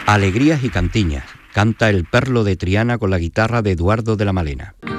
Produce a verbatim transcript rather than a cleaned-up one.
Alegrías y cantiñas. Canta el Perlo de Triana con la guitarra de Eduardo de la Malena.